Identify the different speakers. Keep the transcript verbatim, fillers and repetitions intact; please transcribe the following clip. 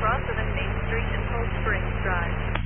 Speaker 1: cross of Main Street and Cold Springs Drive.